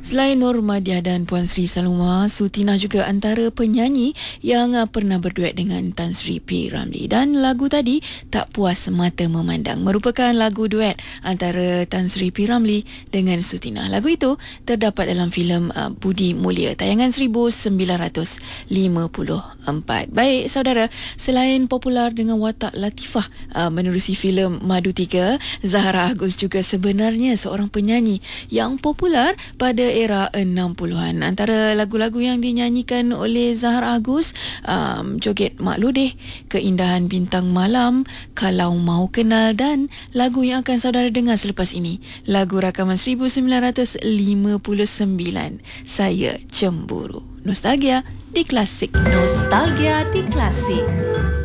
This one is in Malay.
Selain Nur Madiah dan Puan Sri Saloma, Sutinah juga antara penyanyi yang pernah berduet dengan Tan Sri P. Ramlee. Dan lagu tadi, Tak Puas Mata Memandang, merupakan lagu duet antara Tan Sri P. Ramlee dengan Sutinah. Lagu itu terdapat dalam filem Budi Mulia, tayangan 1954. Baik saudara, selain popular dengan watak latifah menerusi filem Madu 3, Zahra Agus juga sebenarnya seorang penyanyi yang popular pada era 60-an. Antara lagu-lagu yang dinyanyikan oleh Zahra Agus, Joget Mak Lodeh, Keindahan Bintang Malam, Kalau Mau Kenal, dan lagu yang akan saudara dengar selepas ini, lagu rakaman 1959, Saya Cemburu. Nostalgia di Klasik. Nostalgia di Klasik.